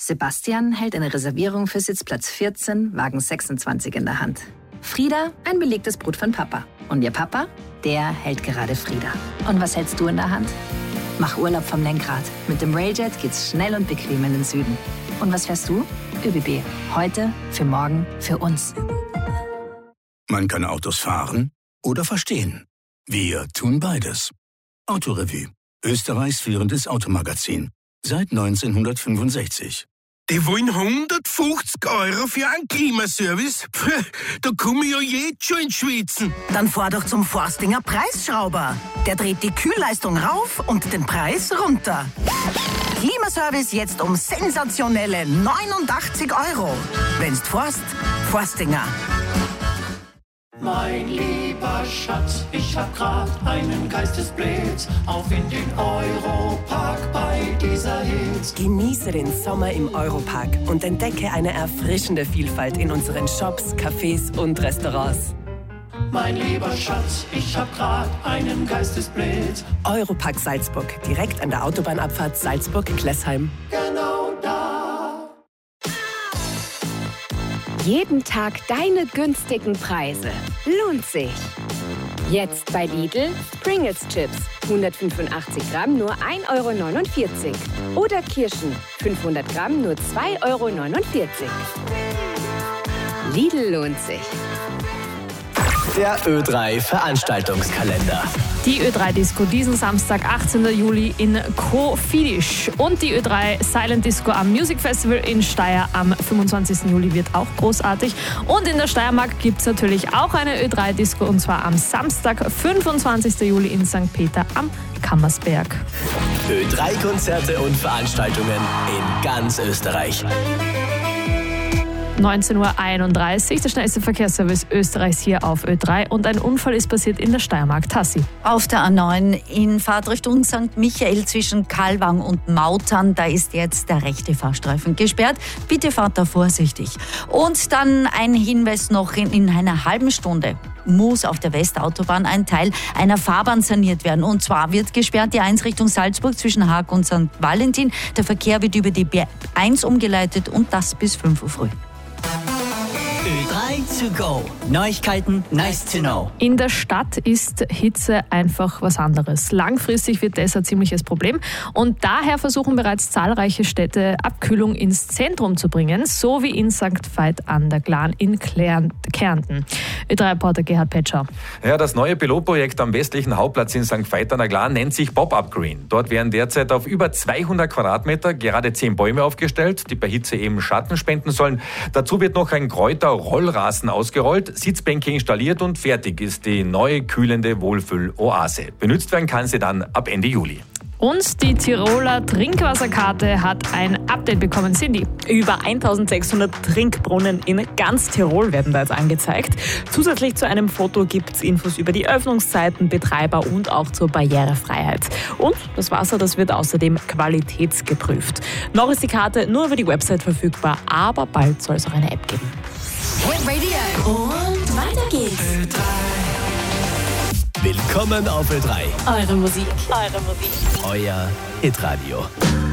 Sebastian hält eine Reservierung für Sitzplatz 14, Wagen 26 in der Hand. Frieda ein belegtes Brot von Papa. Und ihr Papa, der hält gerade Frieda. Und was hältst du in der Hand? Mach Urlaub vom Lenkrad. Mit dem Railjet geht's schnell und bequem in den Süden. Und was fährst du? ÖBB. Heute, für morgen, für uns. Man kann Autos fahren oder verstehen. Wir tun beides. Autorevue. Österreichs führendes Automagazin. Seit 1965. Die wollen 150 € für einen Klimaservice? Da komme ich ja jetzt schon ins Schwitzen. Dann fahr doch zum Forstinger Preisschrauber. Der dreht die Kühlleistung rauf und den Preis runter. Klimaservice jetzt um sensationelle 89 €. Wenn's fährst, Forstinger. Mein lieber Schatz, ich hab grad einen Geistesblitz auf in den Europark bei dieser Hitze. Genieße den Sommer im Europark und entdecke eine erfrischende Vielfalt in unseren Shops, Cafés und Restaurants. Mein lieber Schatz, ich hab grad einen Geistesblitz. Europark Salzburg, direkt an der Autobahnabfahrt Salzburg-Klessheim. Genau da. Jeden Tag deine günstigen Preise. Lohnt sich. Jetzt bei Lidl Pringles Chips. 185 Gramm nur 1,49 €. Oder Kirschen. 500 Gramm nur 2,49 €. Lidl lohnt sich. Der Ö3 Veranstaltungskalender. Die Ö3-Disco diesen Samstag, 18. Juli in Cofidis. Und die Ö3 Silent Disco am Music Festival in Steyr am 25. Juli wird auch großartig. Und in der Steiermark gibt es natürlich auch eine Ö3-Disco, und zwar am Samstag, 25. Juli in St. Peter am Kammersberg. Ö3-Konzerte und Veranstaltungen in ganz Österreich. 19:31 Uhr, der schnellste Verkehrsservice Österreichs hier auf Ö3, und ein Unfall ist passiert in der Steiermark. Tassi. Auf der A9 in Fahrtrichtung St. Michael zwischen Kalwang und Mautern, da ist jetzt der rechte Fahrstreifen gesperrt. Bitte fahrt da vorsichtig. Und dann ein Hinweis noch, in einer halben Stunde muss auf der Westautobahn ein Teil einer Fahrbahn saniert werden. Und zwar wird gesperrt die 1 Richtung Salzburg zwischen Haag und St. Valentin. Der Verkehr wird über die B1 umgeleitet und das bis 5 Uhr früh. Ö3 to go. Neuigkeiten, nice to know. In der Stadt ist Hitze einfach was anderes. Langfristig wird das ein ziemliches Problem, und daher versuchen bereits zahlreiche Städte, Abkühlung ins Zentrum zu bringen, so wie in St. Veit an der Glan in Kärnten. Ö3-Reporter Gerhard Petscher. Ja, das neue Pilotprojekt am westlichen Hauptplatz in St. Veit an der Glan nennt sich Pop-Up Green. Dort werden derzeit auf über 200 Quadratmeter gerade 10 Bäume aufgestellt, die bei Hitze eben Schatten spenden sollen. Dazu wird noch ein Kräuter-Rollrasen ausgerollt, Sitzbänke installiert und fertig ist die neue kühlende Wohlfühl-Oase. Benutzt werden kann sie dann ab Ende Juli. Und die Tiroler Trinkwasserkarte hat ein Update bekommen. Cindy. Über 1600 Trinkbrunnen in ganz Tirol werden da jetzt angezeigt. Zusätzlich zu einem Foto gibt es Infos über die Öffnungszeiten, Betreiber und auch zur Barrierefreiheit. Und das Wasser, das wird außerdem qualitätsgeprüft. Noch ist die Karte nur über die Website verfügbar, aber bald soll es auch eine App geben. Hit Radio. Und weiter geht's. Ö3. Willkommen auf Ö3. Eure Musik. Euer Hitradio.